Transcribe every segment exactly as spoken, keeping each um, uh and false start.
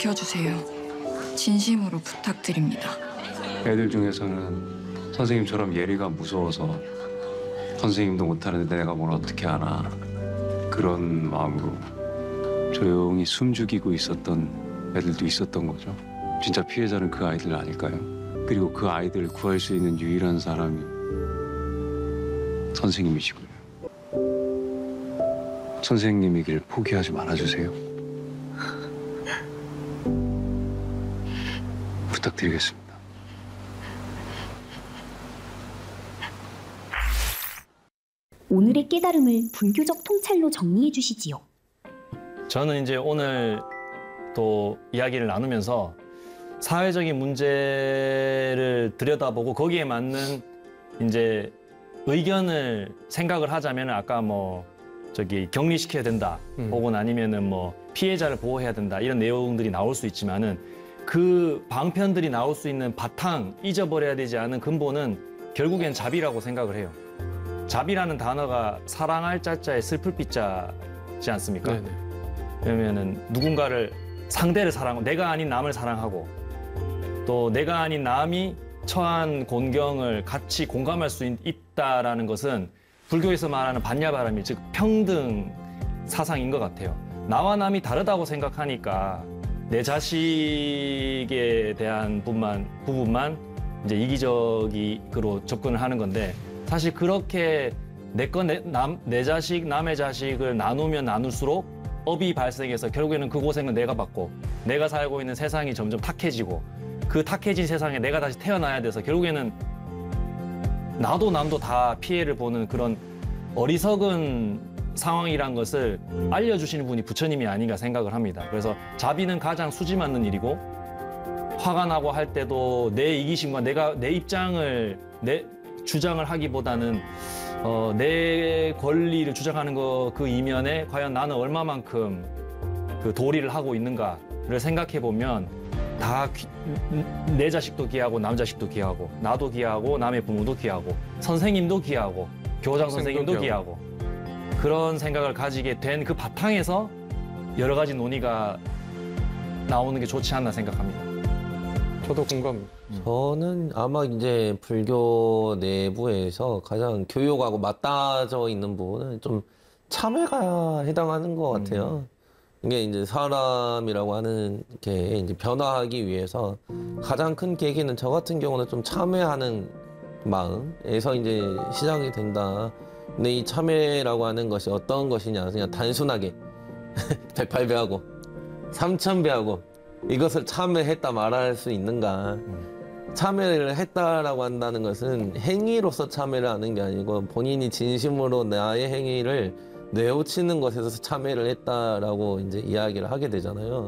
지켜주세요. 진심으로 부탁드립니다. 애들 중에서는 선생님처럼 예리가 무서워서 선생님도 못하는데 내가 뭘 어떻게 하나 그런 마음으로 조용히 숨죽이고 있었던 애들도 있었던 거죠. 진짜 피해자는 그 아이들 아닐까요? 그리고 그 아이들을 구할 수 있는 유일한 사람이 선생님이시고요. 선생님이길 포기하지 말아주세요. 부탁드리겠습니다. 오늘의 깨달음을 불교적 통찰로 정리해 주시지요. 저는 이제 오늘 또 이야기를 나누면서 사회적인 문제를 들여다보고 거기에 맞는 이제 의견을 생각을 하자면 아까 뭐 저기 격리시켜야 된다, 음. 혹은 아니면은 뭐 피해자를 보호해야 된다 이런 내용들이 나올 수 있지만은 그 방편들이 나올 수 있는 바탕, 잊어버려야 되지 않은 근본은 결국엔 자비라고 생각을 해요. 자비라는 단어가 사랑할 자자에 슬플 삐자지 않습니까? 네네. 왜냐면은 누군가를 상대를 사랑하고 내가 아닌 남을 사랑하고 또 내가 아닌 남이 처한 곤경을 같이 공감할 수 있, 있다라는 것은 불교에서 말하는 반야바라밀, 즉 평등 사상인 것 같아요. 나와 남이 다르다고 생각하니까 내 자식에 대한 부분만, 부분만 이제 이기적으로 접근을 하는 건데 사실 그렇게 내 거, 내, 남, 내 자식, 남의 자식을 나누면 나눌수록 업이 발생해서 결국에는 그 고생은 내가 받고 내가 살고 있는 세상이 점점 탁해지고 그 탁해진 세상에 내가 다시 태어나야 돼서 결국에는 나도 남도 다 피해를 보는 그런 어리석은 상황이란 것을 알려주시는 분이 부처님이 아닌가 생각을 합니다. 그래서 자비는 가장 수지 맞는 일이고 화가 나고 할 때도 내 이기심과 내가 내 입장을 내 주장을 하기보다는 어, 내 권리를 주장하는 거 그 이면에 과연 나는 얼마만큼 그 도리를 하고 있는가를 생각해 보면 다 내 자식도 귀하고 남 자식도 귀하고 나도 귀하고 남의 부모도 귀하고 선생님도 귀하고 교장 선생님도 귀하고 그런 생각을 가지게 된 그 바탕에서 여러 가지 논의가 나오는 게 좋지 않나 생각합니다. 저도 공감합니다. 저는 아마 이제 불교 내부에서 가장 교육하고 맞닿아져 있는 부분은 좀 참회가 해당하는 것 같아요. 음. 이게 이제 사람이라고 하는 게 이제 변화하기 위해서 가장 큰 계기는 저 같은 경우는 좀 참회하는 마음에서 이제 시작이 된다. 근데 이 참회라고 하는 것이 어떤 것이냐, 그냥 단순하게 백팔 배하고 삼천 배하고 이것을 참회했다 말할 수 있는가. 참회를 했다라고 한다는 것은 행위로서 참회를 하는 게 아니고 본인이 진심으로 나의 행위를 뇌우치는 것에서 참회를 했다라고 이제 이야기를 하게 되잖아요.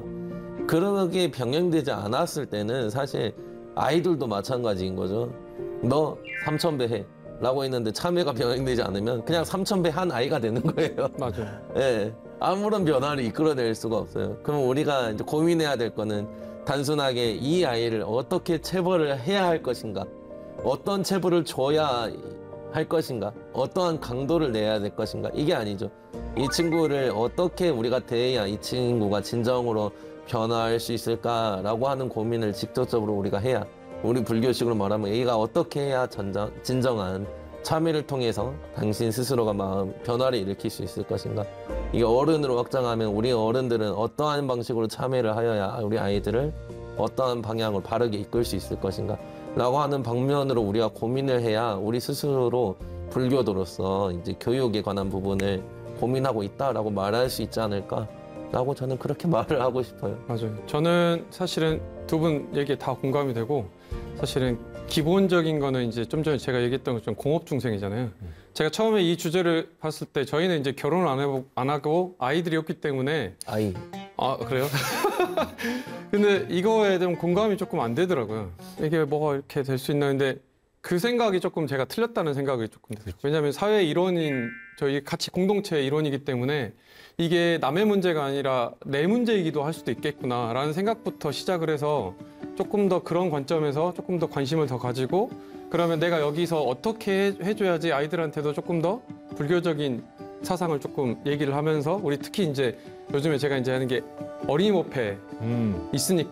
그러게 병행되지 않았을 때는 사실 아이들도 마찬가지인 거죠. 너 삼천 배 해 라고 했는데 참회가 병행되지 않으면 그냥 삼천 배 한 아이가 되는 거예요. 맞아요. 예, 아무런 변화를 이끌어낼 수가 없어요. 그럼 우리가 이제 고민해야 될 거는 단순하게 이 아이를 어떻게 체벌을 해야 할 것인가, 어떤 체벌을 줘야 할 것인가, 어떠한 강도를 내야 될 것인가, 이게 아니죠. 이 친구를 어떻게 우리가 대해야 이 친구가 진정으로 변화할 수 있을까라고 하는 고민을 직접적으로 우리가 해야, 우리 불교식으로 말하면 A가 어떻게 해야 전정, 진정한 참회를 통해서 당신 스스로가 마음 변화를 일으킬 수 있을 것인가. 이게 어른으로 확장하면 우리 어른들은 어떠한 방식으로 참회를 하여야 우리 아이들을 어떠한 방향으로 바르게 이끌 수 있을 것인가 라고 하는 방면으로 우리가 고민을 해야 우리 스스로 불교도로서 이제 교육에 관한 부분을 고민하고 있다라고 말할 수 있지 않을까 라고 저는 그렇게 말을 하고 싶어요. 맞아요. 저는 사실은 두 분 얘기에 다 공감이 되고, 사실은 기본적인 거는 이제 좀 전에 제가 얘기했던 것처럼 공업중생이잖아요. 음. 제가 처음에 이 주제를 봤을 때 저희는 이제 결혼을 안, 해보, 안 하고 아이들이 없기 때문에. 아이. 아, 그래요? 근데 이거에 대한 공감이 조금 안 되더라고요. 이게 뭐가 이렇게 될 수 있나. 근데 그 생각이 조금 제가 틀렸다는 생각이 조금 들어요. 왜냐하면 사회 일원인, 저희 같이 공동체의 일원이기 때문에 이게 남의 문제가 아니라 내 문제이기도 할 수도 있겠구나라는 생각부터 시작을 해서 조금 더 그런 관점에서 조금 더 관심을 더 가지고, 그러면 내가 여기서 어떻게 해줘야지 아이들한테도 조금 더 불교적인 사상을 조금 얘기를 하면서 우리 특히 이제 요즘에 제가 이제 하는 게 어린이 모패 음. 있으니까